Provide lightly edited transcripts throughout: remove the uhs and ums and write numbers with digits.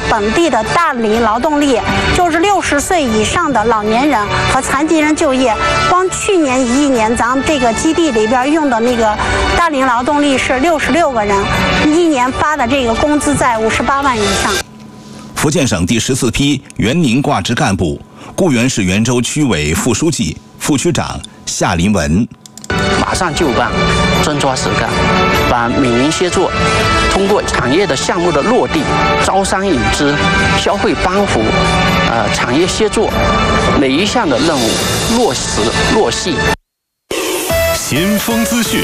本地的大龄劳动力，就是60岁以上的老年人和残疾人就业。光去年1年，咱们这个基地里边用的那个大龄劳动力是66个人，一年发的这个工资在58万以上。 福建省第14批原宁挂职干部、固原市元州区委副书记、副区长夏林文。 马上就办，专抓实干，把民营协作通过产业的项目的落地、招商引资、消费帮扶、产业协作每一项的任务落实落细。 先锋资讯。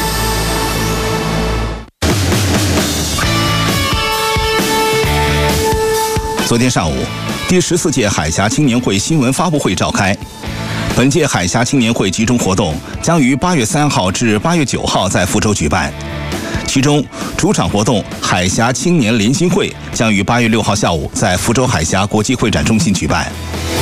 昨天上午，第14届海峡青年会新闻发布会召开。本届海峡青年会集中活动将于8月3号至8月9号在福州举办，其中主场活动海峡青年联心会将于8月6号下午在福州海峡国际会展中心举办。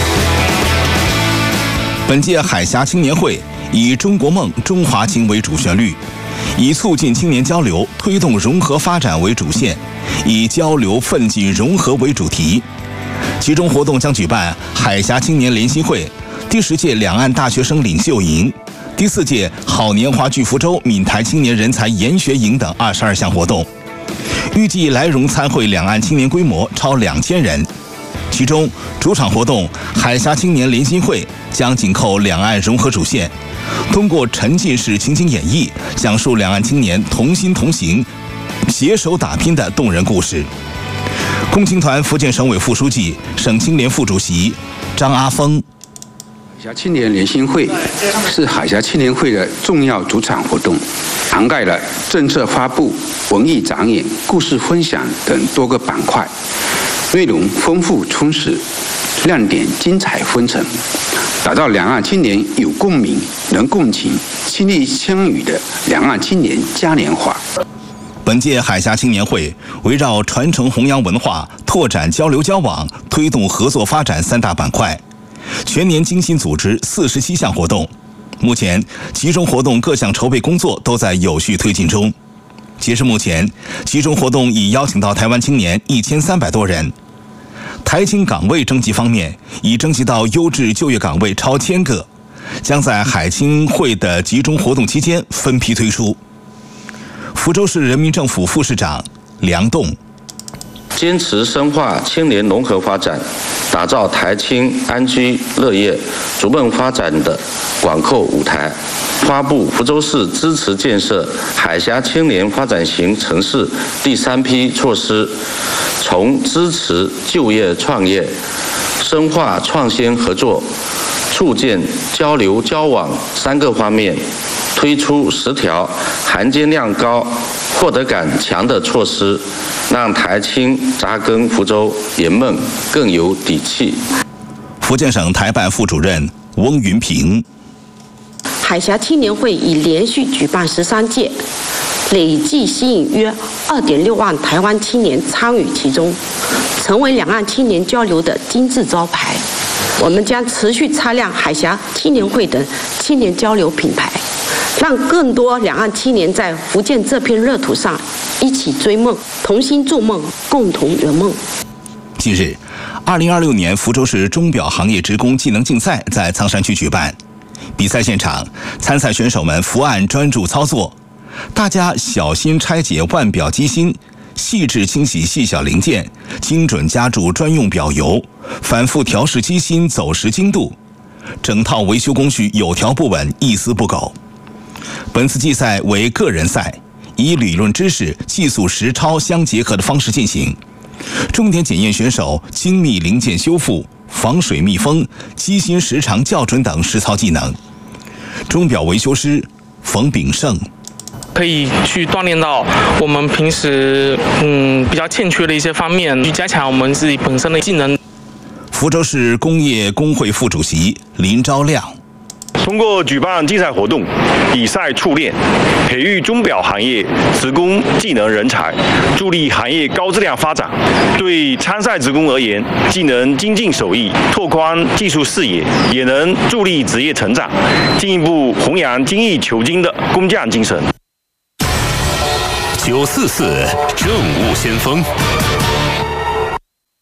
本届海峡青年会以中国梦、中华情为主旋律，以促进青年交流、推动融合发展为主线，以交流奋进融合为主题。其中活动将举办海峡青年联心会、第10届两岸大学生领袖营、第4届好年华聚福州闽台青年人才研学营等22项活动，预计来蓉参会两岸青年规模超2000人。其中主场活动海峡青年联心会将紧扣两岸融合主线，通过沉浸式情景演绎，讲述两岸青年同心同行、携手打拼的动人故事。共青团福建省委副书记、省青联副主席张阿峰。 海峡青年联心会是海峡青年会的重要主场活动，涵盖了政策发布、文艺展演、故事分享等多个板块，内容丰富充实，亮点精彩纷呈，打造两岸青年有共鸣、能共情、心力相与的两岸青年嘉年华。 本届海峡青年会围绕传承弘扬文化、拓展交流交往、推动合作发展3大板块，全年精心组织47项活动。目前，集中活动各项筹备工作都在有序推进中。截至目前，集中活动已邀请到台湾青年1300多人。台青岗位征集方面，已征集到优质就业岗位超1000个，将在海青会的集中活动期间分批推出。福州市人民政府副市长梁栋。 坚持深化青年融合发展，打造台青安居乐业、逐梦发展的广阔舞台。发布福州市支持建设海峡青年发展型城市第3批措施，从支持就业创业、深化创新合作、促进交流交往3个方面，推出10条含金量高、获得感强的措施，让台青扎根福州圆梦更有底气。 福建省台办副主任翁云平。 海峡青年会已连续举办13届，累计吸引约2.6万台湾青年参与其中，成为两岸青年交流的金字招牌。我们将持续擦亮海峡青年会等青年交流品牌，让更多两岸青年在福建这片热土上一起追梦，同心筑梦，共同圆梦。 近日，2026年福州市钟表行业职工技能竞赛在苍山区举办。比赛现场，参赛选手们伏案专注操作，大家小心拆解腕表机芯，细致清洗细小零件，精准加注专用表油，反复调试机芯走时精度，整套维修工序有条不紊，一丝不苟。本次竞赛为个人赛，以理论知识、技术实操相结合的方式进行，重点检验选手精密零件修复、防水密封、机芯时长校准等实操技能。钟表维修师冯炳胜。 可以去锻炼到我们平时比较欠缺的一些方面，去加强我们自己本身的技能。 福州市工业工会副主席林昭亮。 通过举办竞赛活动、比赛销炼，培育钟表行业职工技能人才，助力行业高质量发展。对参赛职工而言，既能精进手艺、拓宽技术视野，也能助力职业成长，进一步弘扬精益求精的工匠精神。 944政务先锋。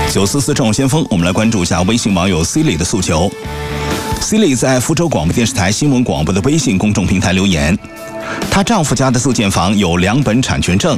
944正午先锋，我们来关注一下微信网友 Silly 的诉求。Silly 在福州广播电视台新闻广播的微信公众平台留言，她丈夫家的自建房有2本产权证，